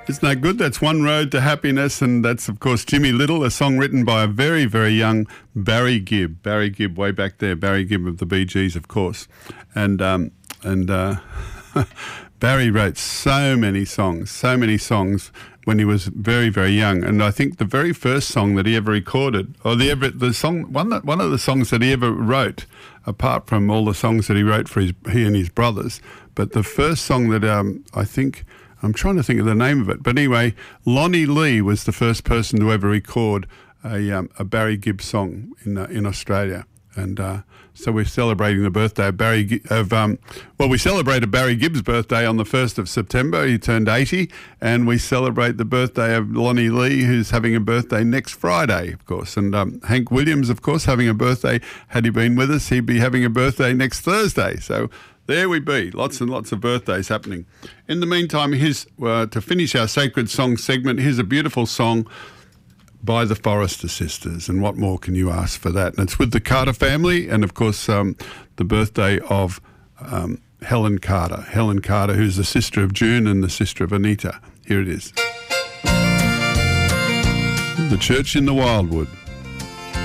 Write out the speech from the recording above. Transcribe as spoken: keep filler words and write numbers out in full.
Isn't that good? That's One Road to Happiness, and that's, of course, Jimmy Little, a song written by a very, very young Barry Gibb. Barry Gibb, way back there. Barry Gibb of the Bee Gees, of course. And um, and uh, Barry wrote so many songs, so many songs when he was very, very young. And I think the very first song that he ever recorded, or the ever the song, one that one of the songs that he ever wrote, apart from all the songs that he wrote for his he and his brothers, but the first song that um, I think. I'm trying to think of the name of it. But anyway, Lonnie Lee was the first person to ever record a, um, a Barry Gibb song in uh, in Australia. And uh, so we're celebrating the birthday of Barry of um, well, we celebrated Barry Gibb's birthday on the first of September. He turned eighty, and we celebrate the birthday of Lonnie Lee, who's having a birthday next Friday, of course. And um, Hank Williams, of course, having a birthday. Had he been with us, he'd be having a birthday next Thursday. So there we be, lots and lots of birthdays happening. In the meantime, here's, uh, to finish our Sacred Song segment, here's a beautiful song by the Forrester Sisters, and what more can you ask for that? And it's with the Carter family, and of course um, the birthday of um, Helen Carter. Helen Carter, who's the sister of June and the sister of Anita. Here it is. The Church in the Wildwood.